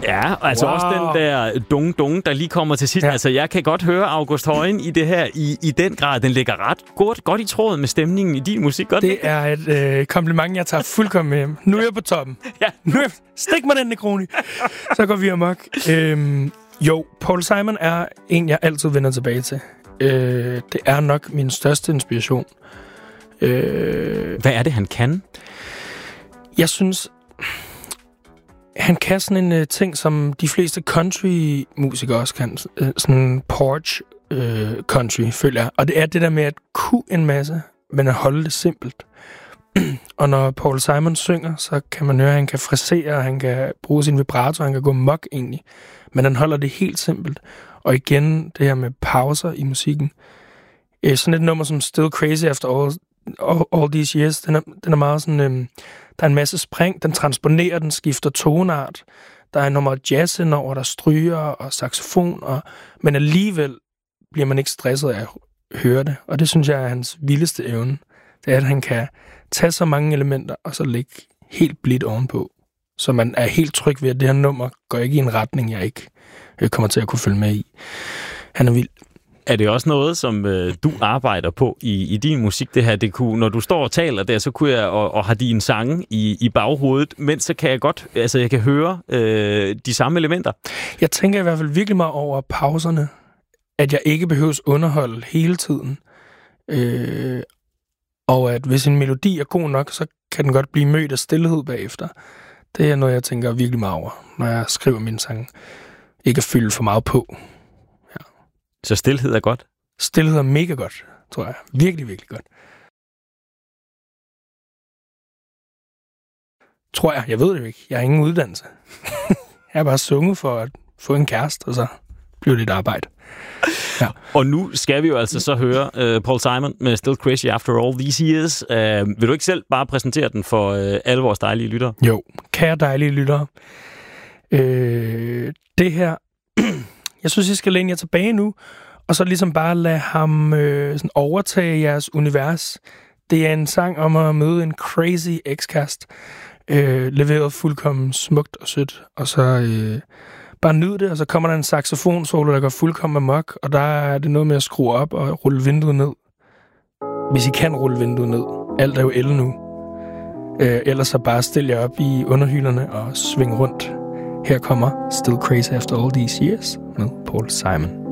Ja, altså også den der dung, der lige kommer til sidst. Ja. Altså, jeg kan godt høre August Højen i det her i den grad. Den ligger ret godt i tråd med stemningen i din musik. Godt, det er et kompliment, jeg tager fuldkommen med hjem. Nu er jeg på toppen. Ja. Stik mig den, Negroni. Så går vi amok. Jo, Paul Simon er en, jeg altid vender tilbage til. Det er nok min største inspiration. Hvad er det, han kan? Jeg synes, han kan sådan en ting, som de fleste country-musikere også kan. Sådan en porch country, føler jeg. Og det er det der med at kunne en masse, men at holde det simpelt. Og når Paul Simon synger, så kan man høre, at han kan frasere, han kan bruge sin vibrato, han kan gå mok egentlig. Men han holder det helt simpelt. Og igen, det her med pauser i musikken. Sådan et nummer som Still Crazy After All These Years, den er meget sådan... der er en masse spring, den transponerer, den skifter tonart. Der er nummer jazz indover, der stryger og saxofon, men alligevel bliver man ikke stresset af at høre det. Og det synes jeg er hans vildeste evne. Det er, at han kan tage så mange elementer, og så lægge helt blidt ovenpå. Så man er helt tryg ved, at det her nummer går ikke i en retning, jeg ikke kommer til at kunne følge med i. Han er vild. Er det også noget, som du arbejder på i din musik, det her? Det kunne, når du står og taler der, så kunne jeg og har dine sange i baghovedet, men så kan jeg godt, altså jeg kan høre de samme elementer. Jeg tænker i hvert fald virkelig meget over pauserne, at jeg ikke behøves underholde hele tiden. Og at hvis en melodi er god nok, så kan den godt blive mødt af stillhed bagefter. Det er noget, jeg tænker virkelig meget over, når jeg skriver mine sange. Ikke at fylde for meget på. Ja. Så stilhed er godt? Stilhed er mega godt, tror jeg. Virkelig, virkelig godt. Tror jeg. Jeg ved det jo ikke. Jeg har ingen uddannelse. Jeg har bare sunget for at få en kæreste, og så bliver det et arbejde. Ja. Og nu skal vi jo altså så høre Paul Simon med Still Crazy After All These Years. Vil du ikke selv bare præsentere den for alle vores dejlige lyttere? Jo, kære dejlige lyttere. Det her... Jeg synes, I skal læne jer tilbage nu, og så ligesom bare lade ham sådan overtage jeres univers. Det er en sang om at møde en crazy ekskæreste, leveret fuldkommen smukt og sødt, og så bare nyd det, og så kommer der en saxofonsolo, der går fuldkommen amok, og der er det noget med at skrue op og rulle vinduet ned. Hvis I kan rulle vinduet ned. Alt er jo el nu. Ellers så bare stille jer op i underhylderne og svinge rundt. Her kommer Still Crazy After All These Years med Paul Simon.